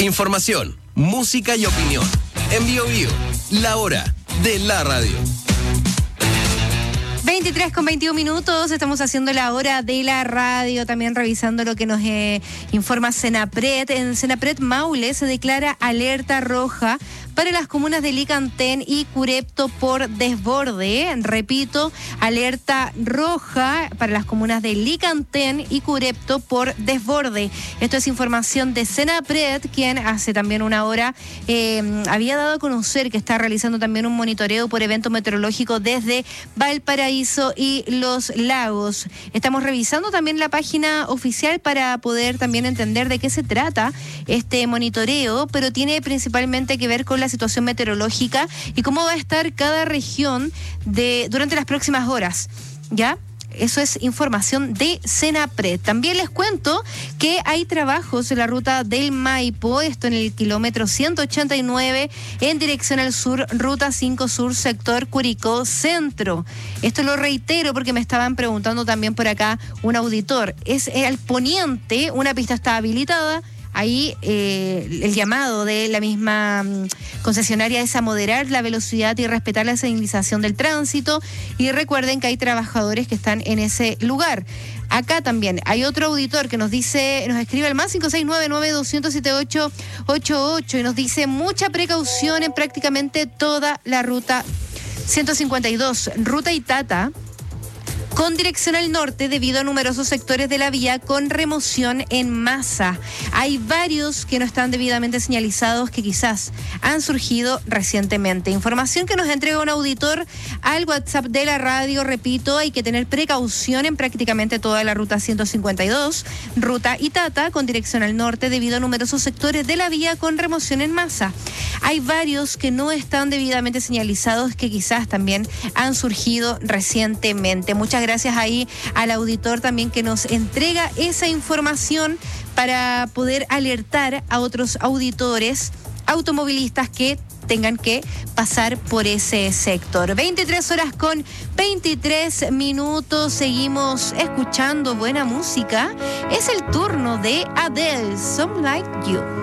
Información, música y opinión. En Bio Bio, la hora de la radio. 23:21, estamos haciendo la hora de la radio, también revisando lo que nos informa Senapred. En Senapred Maule se declara alerta roja para las comunas de Licantén y Curepto por desborde. Repito, alerta roja para las comunas de Licantén y Curepto por desborde. Esto es información de Senapred, quien hace también una hora había dado a conocer que está realizando también un monitoreo por evento meteorológico desde Valparaíso y Los Lagos. Estamos revisando también la página oficial para poder también entender de qué se trata este monitoreo, pero tiene principalmente que ver con la situación meteorológica y cómo va a estar cada región durante las próximas horas, ¿ya? Eso es información de Senapred. También les cuento que hay trabajos en la ruta del Maipo, esto en el kilómetro 189 en dirección al sur, ruta 5 sur, sector Curicó Centro. Esto lo reitero porque me estaban preguntando también por acá un auditor. Es al poniente, una pista está habilitada. Ahí el llamado de la misma concesionaria es a moderar la velocidad y respetar la señalización del tránsito. Y recuerden que hay trabajadores que están en ese lugar. Acá también hay otro auditor que nos escribe al más 569-92007888 y nos dice mucha precaución en prácticamente toda la ruta 152, ruta Itata, con dirección al norte debido a numerosos sectores de la vía con remoción en masa. Hay varios que no están debidamente señalizados que quizás han surgido recientemente. Información que nos entrega un auditor al WhatsApp de la radio. Repito, hay que tener precaución en prácticamente toda la ruta 152, ruta Itata, con dirección al norte debido a numerosos sectores de la vía con remoción en masa. Hay varios que no están debidamente señalizados que quizás también han surgido recientemente. Muchas gracias ahí al auditor también que nos entrega esa información para poder alertar a otros auditores automovilistas que tengan que pasar por ese sector. 23:23, seguimos escuchando buena música. Es el turno de Adele, Some Like You.